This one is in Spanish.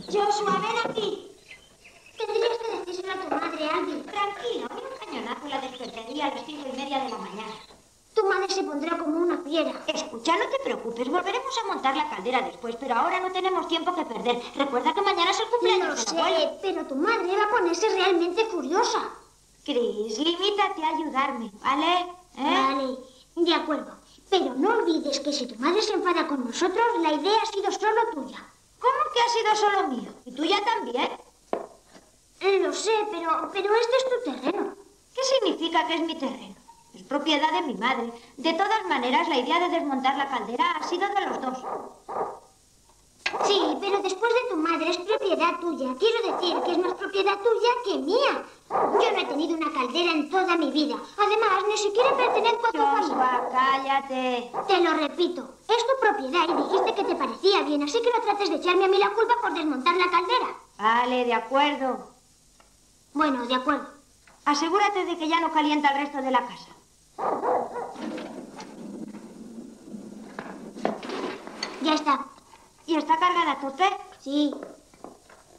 Joshua, ven aquí. Tendrías que decírselo a tu madre, Albi. Tranquilo, ni un cañonazo la despertaría a las 5:30 de la mañana. Tu madre se pondrá como una fiera. Escucha, no te preocupes, volveremos a montar la caldera después, pero ahora no tenemos tiempo que perder. Recuerda que mañana es el cumpleaños del abuelo. Lo sé, pero tu madre va a ponerse realmente furiosa. Chris, limítate a ayudarme, ¿vale? Vale, de acuerdo. Pero no olvides que si tu madre se enfada con nosotros, la idea ha sido solo tuya. ¿Cómo que ha sido solo mío? ¿Y tuya también? Lo sé, pero este es tu terreno. ¿Qué significa que es mi terreno? Es propiedad de mi madre. De todas maneras, la idea de desmontar la caldera ha sido de los dos. Sí, pero después de tu madre es propiedad tuya. Quiero decir que es más propiedad tuya que mía. Yo no he tenido una caldera en toda mi vida. Además, ni siquiera pertenezco a tu familia. Joshua, cállate. Te lo repito, es tu propiedad y dijiste que te parecía bien, así que no trates de echarme a mí la culpa por desmontar la caldera. Vale, de acuerdo. Bueno, de acuerdo. Asegúrate de que ya no calienta el resto de la casa. Ya está. ¿Y está cargada a tope? Sí.